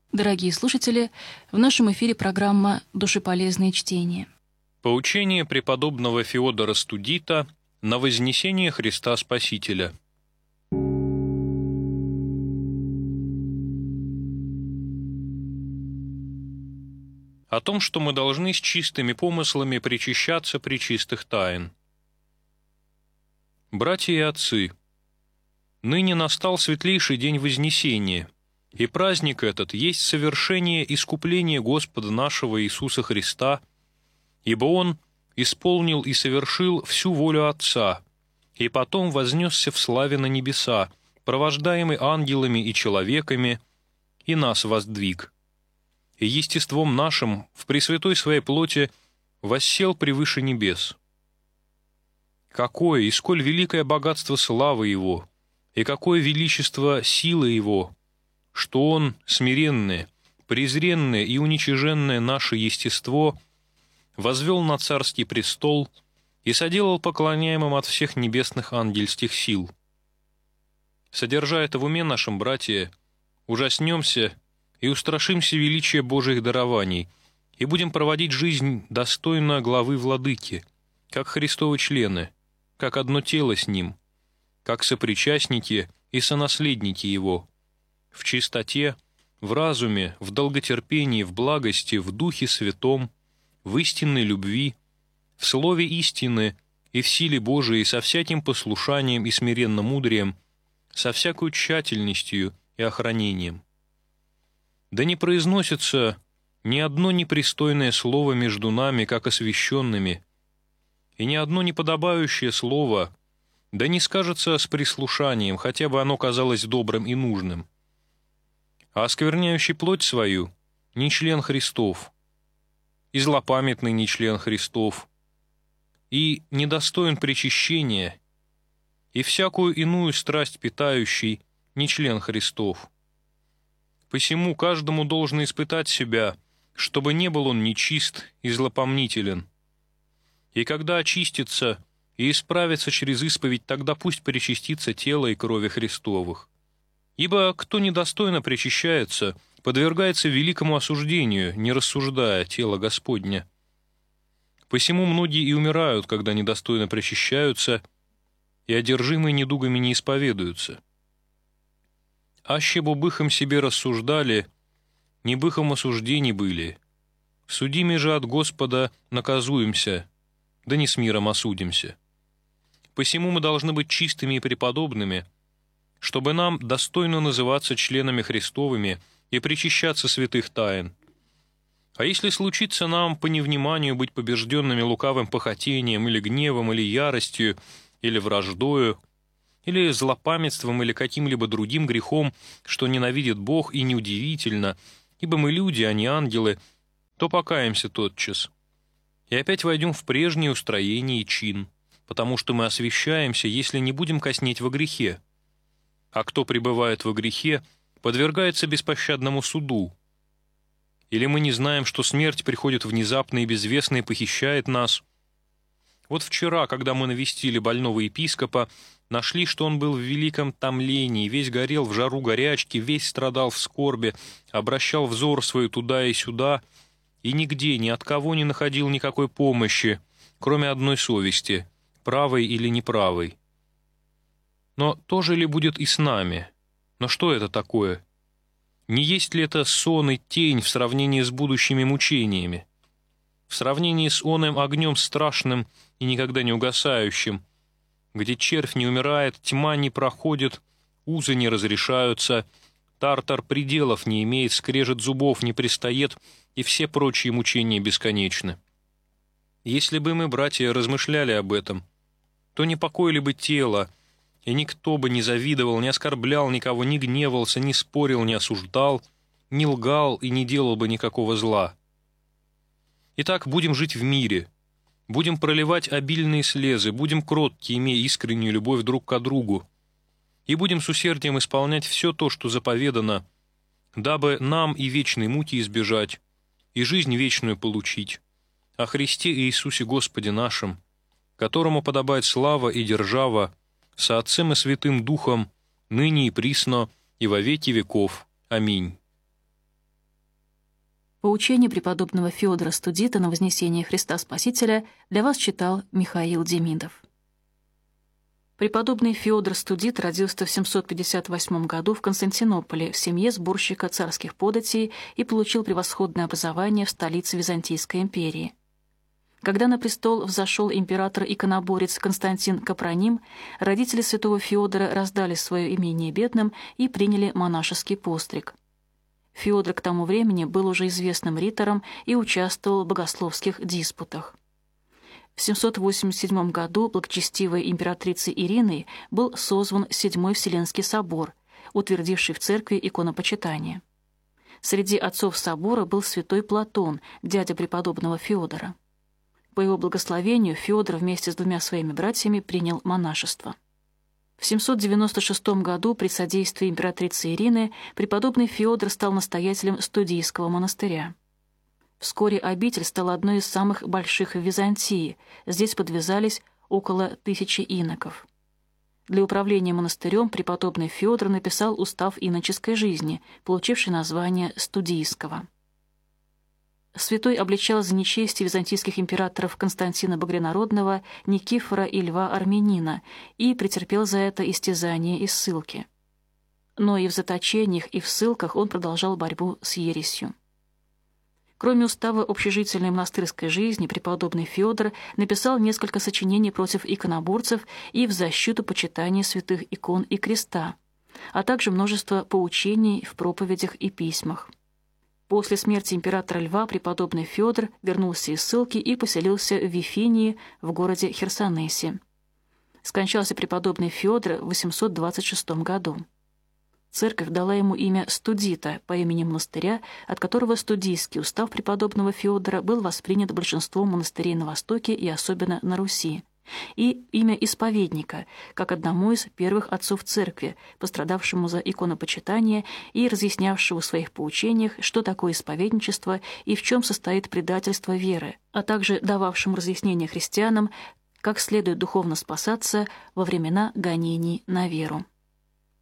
Дорогие слушатели, в нашем эфире программа «Душеполезные чтения». Поучение преподобного Феодора Студита на вознесение Христа Спасителя. О том, что мы должны с чистыми помыслами причащаться пречистых тайн. Братья и отцы, ныне настал светлейший день Вознесения, и праздник этот есть совершение искупления Господа нашего Иисуса Христа, ибо Он исполнил и совершил всю волю Отца, и потом вознесся в славе на небеса, провождаемый ангелами и человеками, и нас воздвиг. И естеством нашим в пресвятой своей плоти воссел превыше небес. Какое и сколь великое богатство славы Его, и какое величество силы Его, что Он, смиренное, презренное и уничиженное наше естество, возвел на царский престол и соделал поклоняемым от всех небесных ангельских сил. Содержа это в уме нашим, братья, ужаснемся и устрашимся величия Божьих дарований, и будем проводить жизнь достойно главы владыки, как Христовы члены, как одно тело с Ним, как сопричастники и сонаследники Его, в чистоте, в разуме, в долготерпении, в благости, в Духе Святом, в истинной любви, в слове истины и в силе Божией со всяким послушанием и смиренным мудрием, со всякой тщательностью и охранением. Да не произносится ни одно непристойное слово между нами, как освященными, и ни одно неподобающее слово, да не скажется с прислушанием, хотя бы оно казалось добрым и нужным. А оскверняющий плоть свою не член Христов, и злопамятный не член Христов, и недостоин причащения, и всякую иную страсть питающий не член Христов. Посему каждому должен испытать себя, чтобы не был он нечист и злопомнителен. И когда очистится и исправится через исповедь, тогда пусть причастится тело и крови Христовых. Ибо кто недостойно причащается, подвергается великому осуждению, не рассуждая тело Господня. Посему многие и умирают, когда недостойно причащаются, и одержимые недугами не исповедуются. Аще б быхом себе рассуждали, не быхом осуждений были. Судими же от Господа наказуемся, да не с миром осудимся. Посему мы должны быть чистыми и преподобными, чтобы нам достойно называться членами Христовыми и причащаться святых тайн. А если случится нам по невниманию быть побежденными лукавым похотением или гневом, или яростью, или враждою, или злопамятством, или каким-либо другим грехом, что ненавидит Бог, и неудивительно, ибо мы люди, а не ангелы, то покаемся тотчас. И опять войдем в прежнее устроение и чин, потому что мы освящаемся, если не будем коснеть во грехе. А кто пребывает во грехе, подвергается беспощадному суду. Или мы не знаем, что смерть приходит внезапно и безвестно и похищает нас? Вот вчера, когда мы навестили больного епископа, нашли, что он был в великом томлении, весь горел в жару горячки, весь страдал в скорби, обращал взор свой туда и сюда, и нигде, ни от кого не находил никакой помощи, кроме одной совести, правой или неправой. Но то же ли будет и с нами? Но что это такое? Не есть ли это сон и тень в сравнении с будущими мучениями? В сравнении с оным огнем страшным и никогда не угасающим, где червь не умирает, тьма не проходит, узы не разрешаются, тартар пределов не имеет, скрежет зубов не пристает, и все прочие мучения бесконечны. Если бы мы, братья, размышляли об этом, то не покоили бы тело, и никто бы не завидовал, не оскорблял никого, не гневался, не спорил, не осуждал, не лгал и не делал бы никакого зла. Итак, будем жить в мире, будем проливать обильные слезы, будем кротки, имея искреннюю любовь друг к другу, и будем с усердием исполнять все то, что заповедано, дабы нам и вечной муки избежать, и жизнь вечную получить, о Христе Иисусе Господе нашим, которому подобает слава и держава, со Отцем и Святым Духом, ныне и присно, и во веки веков. Аминь. Поучение преподобного Феодора Студита на вознесение Христа Спасителя для вас читал Михаил Демидов. Преподобный Феодор Студит родился в 758 году в Константинополе в семье сборщика царских податей и получил превосходное образование в столице Византийской империи. Когда на престол взошел император-иконоборец Константин Капроним, родители святого Феодора раздали свое имение бедным и приняли монашеский постриг. Феодор к тому времени был уже известным ритором и участвовал в богословских диспутах. В 787 году благочестивой императрицей Ириной был созван Седьмой Вселенский собор, утвердивший в церкви иконопочитание. Среди отцов собора был святой Платон, дядя преподобного Феодора. По его благословению Феодор вместе с двумя своими братьями принял монашество. В 796 году при содействии императрицы Ирины преподобный Феодор стал настоятелем Студийского монастыря. Вскоре обитель стала одной из самых больших в Византии. Здесь подвязались около 1000 иноков. Для управления монастырем преподобный Феодор написал устав иноческой жизни, получивший название Студийского. Святой обличал за нечестие византийских императоров Константина Багрянародного, Никифора и Льва Армянина и претерпел за это истязания и ссылки. Но и в заточениях, и в ссылках он продолжал борьбу с ересью. Кроме устава общежительной монастырской жизни, преподобный Феодор написал несколько сочинений против иконоборцев и в защиту почитания святых икон и креста, а также множество поучений в проповедях и письмах. После смерти императора Льва преподобный Феодор вернулся из ссылки и поселился в Вифинии в городе Херсонесе. Скончался преподобный Феодор в 826 году. Церковь дала ему имя Студита по имени монастыря, от которого студийский устав преподобного Феодора был воспринят большинством монастырей на Востоке и особенно на Руси, и имя исповедника, как одному из первых отцов церкви, пострадавшему за иконопочитание и разъяснявшего в своих поучениях, что такое исповедничество и в чем состоит предательство веры, а также дававшему разъяснение христианам, как следует духовно спасаться во времена гонений на веру.